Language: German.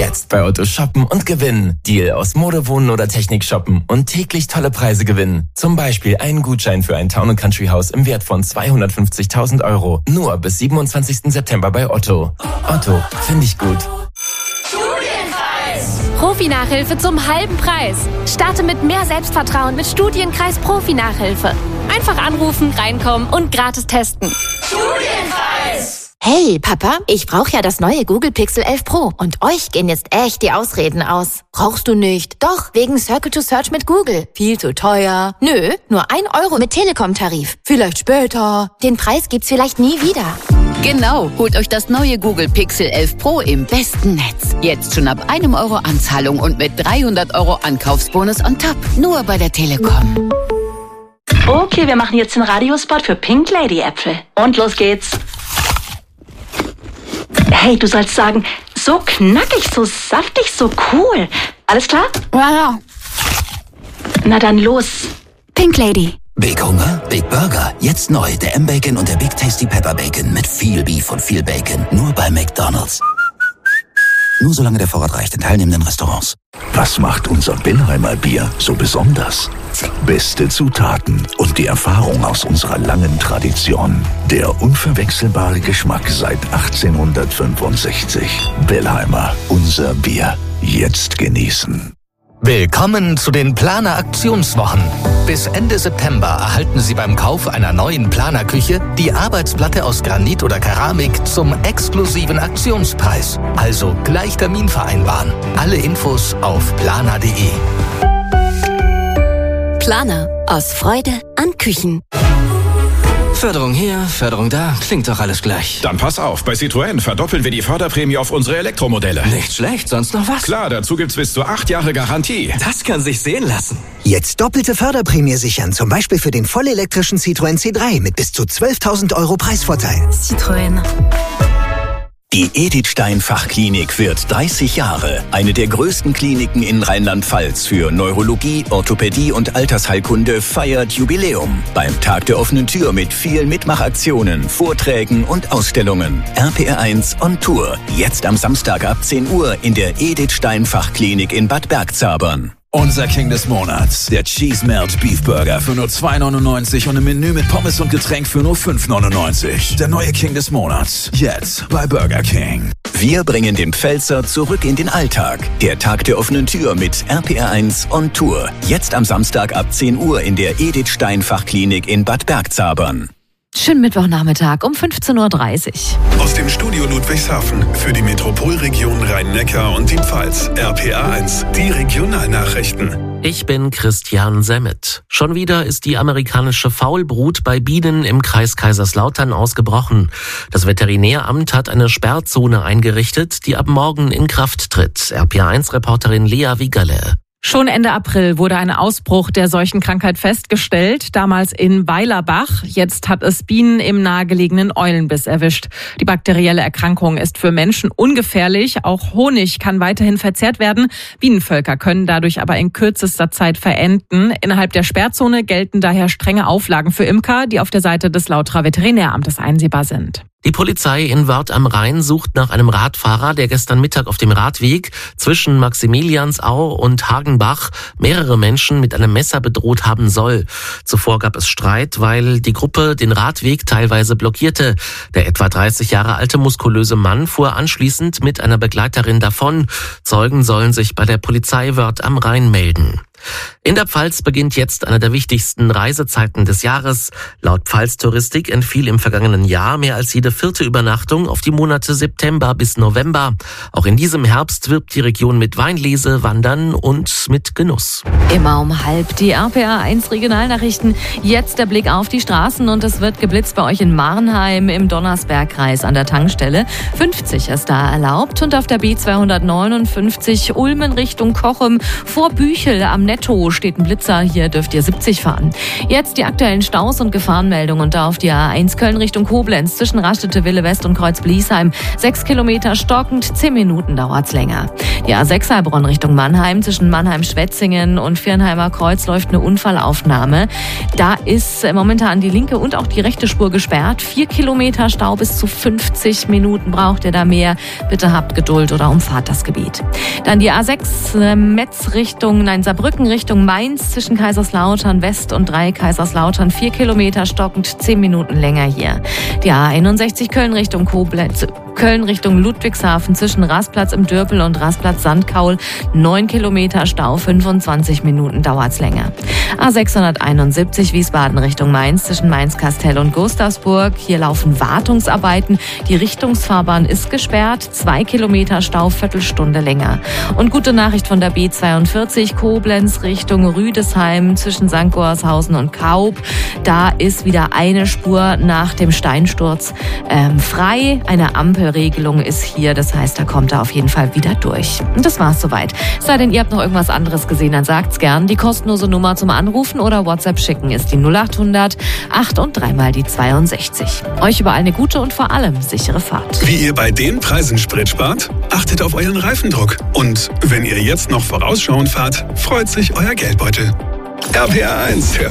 Jetzt bei Otto shoppen und gewinnen. Deal aus Mode, Wohnen oder Technik shoppen und täglich tolle Preise gewinnen. Zum Beispiel einen Gutschein für ein Town & Country Haus im Wert von 250.000 €. Nur bis 27. September bei Otto. Otto, finde ich gut. Profi-Nachhilfe zum halben Preis. Starte mit mehr Selbstvertrauen mit Studienkreis Profi-Nachhilfe. Einfach anrufen, reinkommen und gratis testen. Studienkreis! Hey, Papa, ich brauche ja das neue Google Pixel 11 Pro und euch gehen jetzt echt die Ausreden aus. Brauchst du nicht? Doch, wegen Circle to Search mit Google. Viel zu teuer. Nö, nur 1 € mit Telekom-Tarif. Vielleicht später. Den Preis gibt's vielleicht nie wieder. Genau, holt euch das neue Google Pixel 11 Pro im besten Netz. Jetzt schon ab 1 € Anzahlung und mit 300 € Ankaufsbonus on top. Nur bei der Telekom. Okay, wir machen jetzt den Radiospot für Pink Lady Äpfel. Und los geht's. Hey, du sollst sagen, so knackig, so saftig, so cool. Alles klar? Ja. Na dann los. Pink Lady. Big Hunger, Big Burger. Jetzt neu, der M-Bacon und der Big Tasty Pepper Bacon mit viel Beef und viel Bacon. Nur bei McDonald's. Nur solange der Vorrat reicht in teilnehmenden Restaurants. Was macht unser Billheimer Bier so besonders? Beste Zutaten und die Erfahrung aus unserer langen Tradition. Der unverwechselbare Geschmack seit 1865. Billheimer, unser Bier. Jetzt genießen. Willkommen zu den Planer Aktionswochen. Bis Ende September erhalten Sie beim Kauf einer neuen Planer-Küche die Arbeitsplatte aus Granit oder Keramik zum exklusiven Aktionspreis. Also gleich Termin vereinbaren. Alle Infos auf planer.de. Planer. Aus Freude an Küchen. Förderung hier, Förderung da, klingt doch alles gleich. Dann pass auf, bei Citroën verdoppeln wir die Förderprämie auf unsere Elektromodelle. Nicht schlecht, sonst noch was? Klar, dazu gibt's bis zu 8 Jahre Garantie. Das kann sich sehen lassen. Jetzt doppelte Förderprämie sichern, zum Beispiel für den vollelektrischen Citroën C3 mit bis zu 12.000 € Preisvorteil. Citroën. Die Edith Stein Fachklinik wird 30 Jahre. Eine der größten Kliniken in Rheinland-Pfalz für Neurologie, Orthopädie und Altersheilkunde feiert Jubiläum. Beim Tag der offenen Tür mit vielen Mitmachaktionen, Vorträgen und Ausstellungen. RPR1 on Tour. Jetzt am Samstag ab 10 Uhr in der Edith Stein Fachklinik in Bad Bergzabern. Unser King des Monats, der Cheese Melt Beef Burger für nur 2,99 € und ein Menü mit Pommes und Getränk für nur 5,99 €. Der neue King des Monats, jetzt bei Burger King. Wir bringen den Pfälzer zurück in den Alltag. Der Tag der offenen Tür mit RPR1 on Tour. Jetzt am Samstag ab 10 Uhr in der Edith Stein Fachklinik in Bad Bergzabern. Schönen Mittwochnachmittag um 15:30 Uhr. Aus dem Studio Ludwigshafen für die Metropolregion Rhein-Neckar und die Pfalz. RPA1, die Regionalnachrichten. Ich bin Christian Semmet. Schon wieder ist die amerikanische Faulbrut bei Bienen im Kreis Kaiserslautern ausgebrochen. Das Veterinäramt hat eine Sperrzone eingerichtet, die ab morgen in Kraft tritt. RPA1-Reporterin Lea Wiegerle. Schon Ende April wurde ein Ausbruch der Seuchenkrankheit festgestellt, damals in Weilerbach. Jetzt hat es Bienen im nahegelegenen Eulenbiss erwischt. Die bakterielle Erkrankung ist für Menschen ungefährlich. Auch Honig kann weiterhin verzehrt werden. Bienenvölker können dadurch aber in kürzester Zeit verenden. Innerhalb der Sperrzone gelten daher strenge Auflagen für Imker, die auf der Seite des Lauterer Veterinäramtes einsehbar sind. Die Polizei in Wörth am Rhein sucht nach einem Radfahrer, der gestern Mittag auf dem Radweg zwischen Maximiliansau und Hagenbach mehrere Menschen mit einem Messer bedroht haben soll. Zuvor gab es Streit, weil die Gruppe den Radweg teilweise blockierte. Der etwa 30 Jahre alte muskulöse Mann fuhr anschließend mit einer Begleiterin davon. Zeugen sollen sich bei der Polizei Wörth am Rhein melden. In der Pfalz beginnt jetzt eine der wichtigsten Reisezeiten des Jahres. Laut Pfalz-Touristik entfiel im vergangenen Jahr mehr als jede 4. Übernachtung auf die Monate September bis November. Auch in diesem Herbst wirbt die Region mit Weinlese, Wandern und mit Genuss. Immer um 12:30 die RPA1 Regionalnachrichten. Jetzt der Blick auf die Straßen und es wird geblitzt bei euch in Marnheim im Donnersbergkreis an der Tankstelle. 50 ist da erlaubt und auf der B259 Ulmen Richtung Cochem vor Büchel am netto steht ein Blitzer, hier dürft ihr 70 fahren. Jetzt die aktuellen Staus und Gefahrenmeldungen und da auf die A1 Köln Richtung Koblenz zwischen Raststätte Wille West und Kreuz-Bliesheim. 6 Kilometer stockend, 10 Minuten dauert's länger. Die A6 Heilbronn Richtung Mannheim zwischen Mannheim-Schwetzingen und Viernheimer Kreuz läuft eine Unfallaufnahme. Da ist momentan die linke und auch die rechte Spur gesperrt. 4 Kilometer Stau, bis zu 50 Minuten braucht ihr da mehr. Bitte habt Geduld oder umfahrt das Gebiet. Dann die A6 Saarbrücken Richtung Mainz zwischen Kaiserslautern West und 3 Kaiserslautern. 4 Kilometer stockend, 10 Minuten länger hier. Die A61 Köln Richtung Koblenz. Köln Richtung Ludwigshafen zwischen Rastplatz im Dürpel und Rastplatz Sandkaul. 9 Kilometer Stau, 25 Minuten dauert's länger. A671 Wiesbaden Richtung Mainz zwischen Mainz-Kastell und Gustavsburg. Hier laufen Wartungsarbeiten. Die Richtungsfahrbahn ist gesperrt. 2 Kilometer Stau, Viertelstunde länger. Und gute Nachricht von der B42 Koblenz Richtung Rüdesheim zwischen St. Gorshausen und Kaub. Da ist wieder eine Spur nach dem Steinsturz frei. Eine Ampelregelung ist hier, das heißt, da kommt er auf jeden Fall wieder durch. Und das war's soweit. Es sei denn, ihr habt noch irgendwas anderes gesehen, dann sagt's gern. Die kostenlose Nummer zum Anrufen oder WhatsApp schicken ist die 0800 8 und 3 mal die 62. Euch überall eine gute und vor allem sichere Fahrt. Wie ihr bei den Preisen Sprit spart? Achtet auf euren Reifendruck. Und wenn ihr jetzt noch vorausschauend fahrt, freut sich euer Geldbeutel. RPA 1,